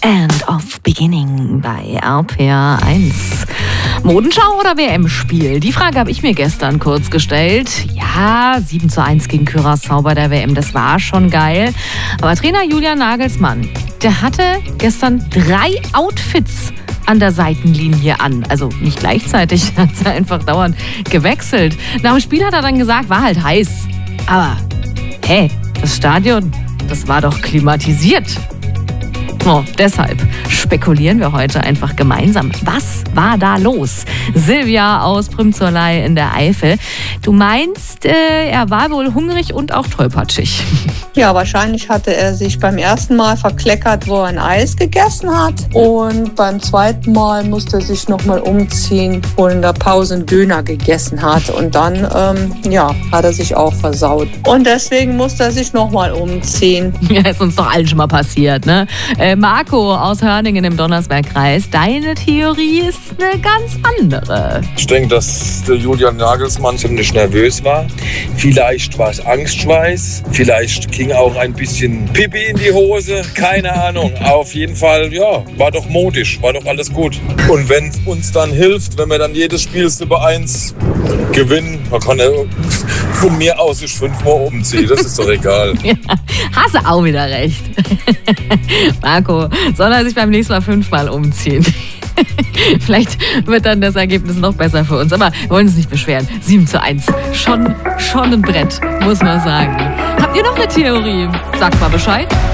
End of Beginning bei RPR 1. Modenschau oder WM-Spiel? Die Frage habe ich mir gestern kurz gestellt. Ja, 7:1 gegen Curaçao bei der WM, das war schon geil. Aber Trainer Julian Nagelsmann, der hatte gestern 3 Outfits an der Seitenlinie an. Also nicht gleichzeitig, hat er einfach dauernd gewechselt. Nach dem Spiel hat er dann gesagt, war halt heiß. Aber, hey, das Stadion, das war doch klimatisiert. Oh, deshalb spekulieren wir heute einfach gemeinsam. Was war da los? Silvia aus Prümzerlei in der Eifel. Du meinst, er war wohl hungrig und auch tollpatschig. Ja, wahrscheinlich hatte er sich beim ersten Mal verkleckert, wo er ein Eis gegessen hat. Und beim zweiten Mal musste er sich nochmal umziehen, wo er in der Pause einen Döner gegessen hat. Und dann, hat er sich auch versaut. Und deswegen musste er sich nochmal umziehen. Ja, ist uns doch allen schon mal passiert, ne? Marco aus Hörningen im Donnersbergkreis, deine Theorie ist eine ganz andere. Ich denke, dass der Julian Nagelsmann ziemlich nervös war. Vielleicht war es Angstschweiß, vielleicht ging auch ein bisschen Pipi in die Hose, keine Ahnung. Auf jeden Fall, ja, war doch modisch, war doch alles gut. Und wenn es uns dann hilft, wenn wir dann jedes Spiel 7:1 gewinnen, dann kann er von mir aus sich 5-mal umziehen, das ist doch egal. Ja, hast du auch wieder recht. Marco, soll er sich beim nächsten Mal 5-mal umziehen? Vielleicht wird dann das Ergebnis noch besser für uns. Aber wir wollen uns nicht beschweren. 7:1. Schon ein Brett, muss man sagen. Habt ihr noch eine Theorie? Sagt mal Bescheid.